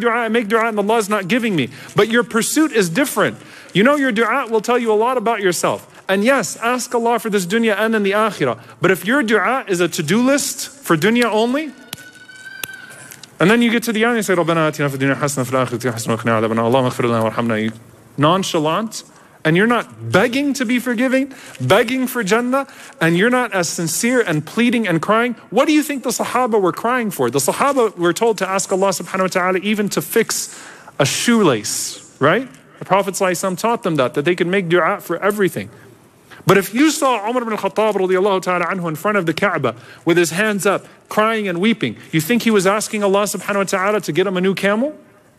dua and Allah is not giving me. But your pursuit is different. You know, your dua will tell you a lot about yourself. And yes, ask Allah for this dunya and in the akhirah. But if your dua is a to-do list for dunya only, and then you get to the end and you say, رَبَّنَا آتِنَا فِي الدُّنْيَا حَسَنَةً وَفِي الْآخِرَةِ حَسَنَةً وَقِنَا عَذَابَ النَّارِ اللَّهُمَّ اغْفِرْ لَنَا وَارْحَمْنَا. Nonchalant, and you're not begging to be forgiving, begging for Jannah, and you're not as sincere and pleading and crying. What do you think the Sahaba were crying for? The Sahaba were told to ask Allah subhanahu wa ta'ala even to fix a shoelace, right? The Prophet ﷺ taught them that they could make dua for everything. But if you saw Umar ibn al-Khattab radiallahu ta'ala anhu in front of the Kaaba with his hands up, crying and weeping, you think he was asking Allah subhanahu wa ta'ala to get him a new camel?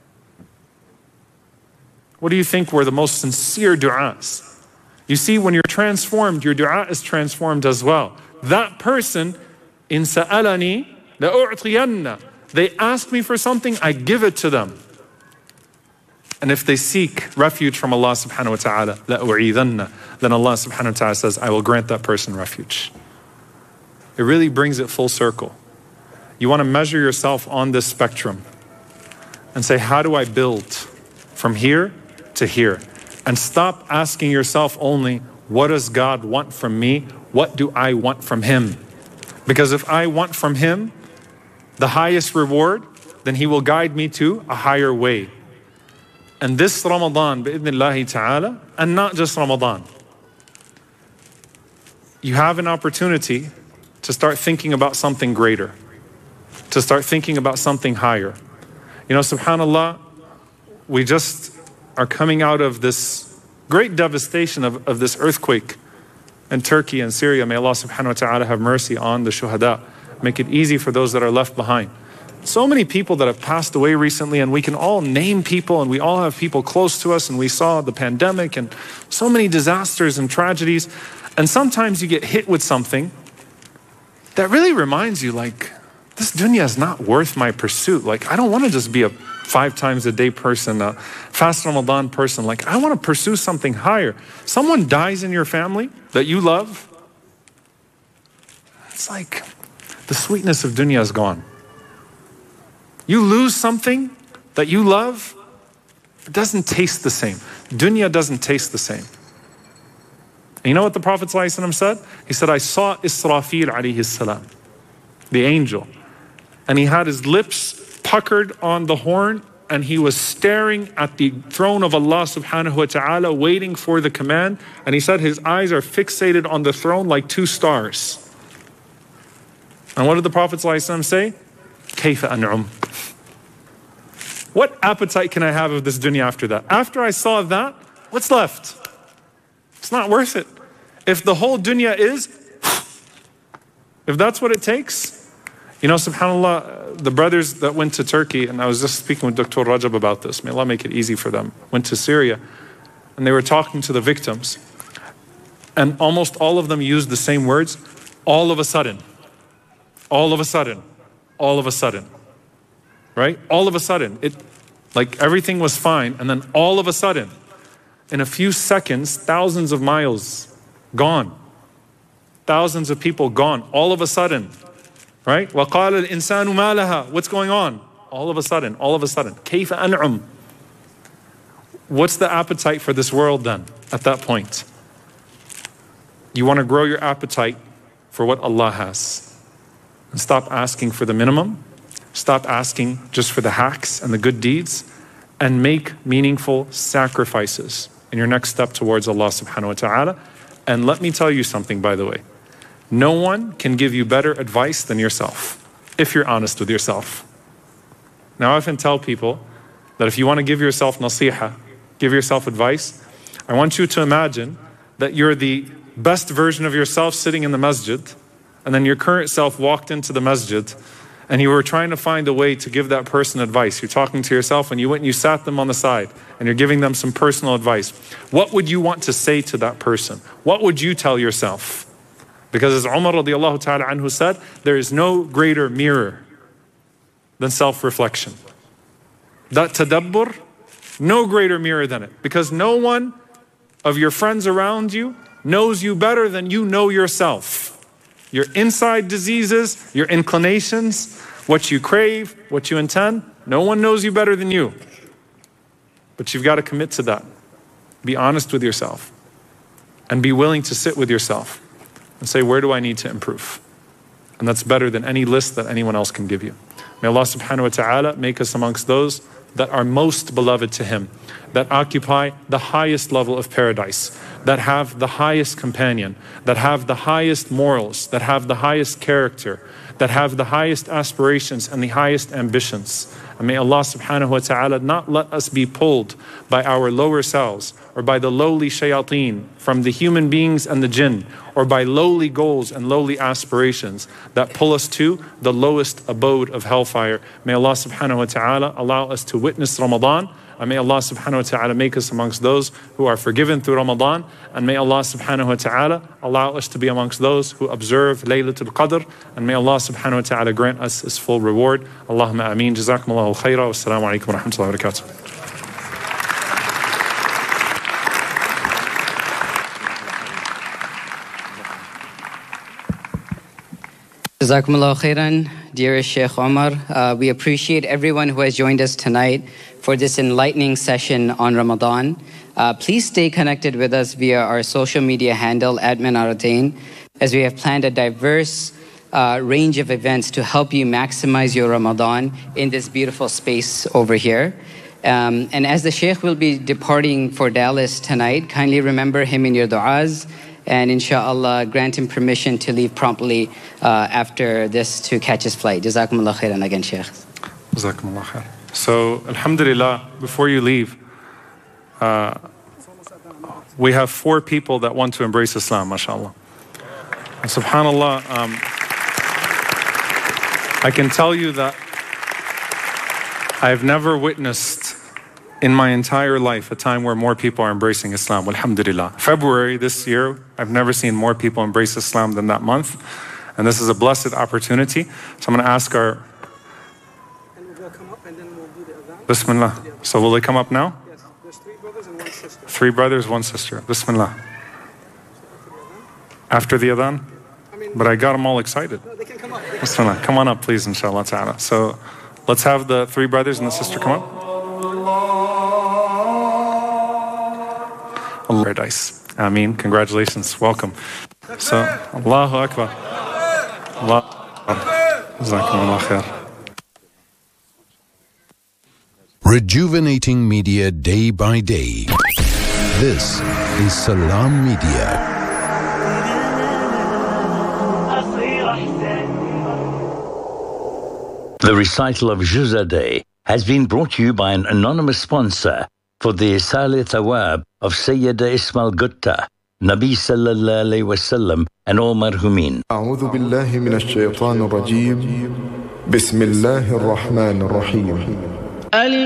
What do you think were the most sincere du'as? You see, when you're transformed, your du'a is transformed as well. That person, in sa'alani, la'u'tiyanna, they ask me for something, I give it to them. And if they seek refuge from Allah subhanahu wa ta'ala, la'u'idhanna, then Allah subhanahu wa ta'ala says, I will grant that person refuge. It really brings it full circle. You want to measure yourself on this spectrum and say, how do I build from here to here? And stop asking yourself only, what does God want from me? What do I want from Him? Because if I want from Him the highest reward, then He will guide me to a higher way. And this Ramadan, bi'idhnillahi ta'ala, and not just Ramadan, you have an opportunity to start thinking about something greater, to start thinking about something higher. You know, subhanAllah, we just are coming out of this great devastation of this earthquake in Turkey and Syria. May Allah subhanahu wa ta'ala have mercy on the shuhada. Make it easy for those that are left behind. So many people that have passed away recently, and we can all name people, and we all have people close to us, and we saw the pandemic and so many disasters and tragedies. And sometimes you get hit with something that really reminds you, like, this dunya is not worth my pursuit. Like, I don't want to just be a 5 times a day person, a fast Ramadan person. Like, I want to pursue something higher. Someone dies in your family that you love. It's like the sweetness of dunya is gone. You lose something that you love, it doesn't taste the same. Dunya doesn't taste the same. And you know what the Prophet ﷺ said? He said, I saw Israfil alayhi salam, the angel, and he had his lips puckered on the horn, and he was staring at the throne of Allah subhanahu wa ta'ala, waiting for the command. And he said his eyes are fixated on the throne like 2 stars. And what did the Prophet ﷺ say? Kayfa an'um. What appetite can I have of this dunya after that? After I saw that, what's left? It's not worth it. If the whole dunya is, if that's what it takes. You know, subhanAllah, the brothers that went to Turkey, and I was just speaking with Dr. Rajab about this, may Allah make it easy for them, went to Syria, and they were talking to the victims, and almost all of them used the same words, all of a sudden, all of a sudden, all of a sudden, right? All of a sudden, like everything was fine, and then all of a sudden, in a few seconds, thousands of miles gone, thousands of people gone, all of a sudden. Right? وَقَالَ الْإِنسَانُ مَا لَهَا. What's going on? All of a sudden, all of a sudden. كَيْفَ أَنْعُمْ. What's the appetite for this world then at that point? You want to grow your appetite for what Allah has. And stop asking for the minimum. Stop asking just for the hacks and the good deeds. And make meaningful sacrifices in your next step towards Allah subhanahu wa ta'ala. And let me tell you something, by the way. No one can give you better advice than yourself, if you're honest with yourself. Now I often tell people that if you want to give yourself nasiha, give yourself advice, I want you to imagine that you're the best version of yourself sitting in the masjid, and then your current self walked into the masjid, and you were trying to find a way to give that person advice. You're talking to yourself, and you went and you sat them on the side, and you're giving them some personal advice. What would you want to say to that person? What would you tell yourself? Because as Umar radiallahu ta'ala anhu said, there is no greater mirror than self-reflection. That tadabbur, no greater mirror than it. Because no one of your friends around you knows you better than you know yourself. Your inside diseases, your inclinations, what you crave, what you intend, No one knows you better than you. But you've got to commit to that. Be honest with yourself. And be willing to sit with yourself and say, where do I need to improve? And that's better than any list that anyone else can give you. May Allah subhanahu wa ta'ala make us amongst those that are most beloved to Him, that occupy the highest level of paradise, that have the highest companion, that have the highest morals, that have the highest character, that have the highest aspirations and the highest ambitions. And may Allah subhanahu wa ta'ala not let us be pulled by our lower selves or by the lowly shayateen from the human beings and the jinn, or by lowly goals and lowly aspirations that pull us to the lowest abode of hellfire. May Allah subhanahu wa ta'ala allow us to witness Ramadan, and may Allah subhanahu wa ta'ala make us amongst those who are forgiven through Ramadan, and may Allah subhanahu wa ta'ala allow us to be amongst those who observe Laylatul Qadr, and may Allah subhanahu wa ta'ala grant us His full reward. Allahumma ameen. Jazakumullahu khaira. Wassalamu alaikum wa rahmatullahi wa barakatuh. Jazakumullahu khairan, dearest Sheikh Omar. We appreciate everyone who has joined us tonight for this enlightening session on Ramadan. Please stay connected with us via our social media handle, @Manaratain, as we have planned a diverse range of events to help you maximize your Ramadan in this beautiful space over here. And as the Sheikh will be departing for Dallas tonight, kindly remember him in your du'as, and inshallah grant him permission to leave promptly after this to catch his flight. Jazakumullah khairan again, Sheikh. Jazakumullah khair. So, alhamdulillah, before you leave, we have 4 people that want to embrace Islam, mashallah. And subhanallah, I can tell you that I've never witnessed in my entire life a time where more people are embracing Islam, alhamdulillah. February this year, I've never seen more people embrace Islam than that month. And this is a blessed opportunity. So I'm going to ask our... And we'll come up and then we'll do the adhan. Bismillah. So will they come up now? Yes, there's 3 brothers and 1 sister. 3 brothers, 1 sister. Bismillah. After the adhan? But I got them all excited. No, they can come up. Bismillah. Come on up, please, inshallah ta'ala. So let's have the 3 brothers and the sister come up. Paradise. Ameen. Congratulations. Welcome. So, Allahu Akbar. Allah. Jazakumullah khair. Rejuvenating media day by day. This is Salam Media. The recital of Juzadeh has been brought to you by an anonymous sponsor for the Isal Thawab of Sayyida Ismail Gutta, Nabi Sallallahu Alaihi Wasallam, and all marhumin. أعوذ بالله من الشيطان الرجيم بسم الله الرحمن الرحيم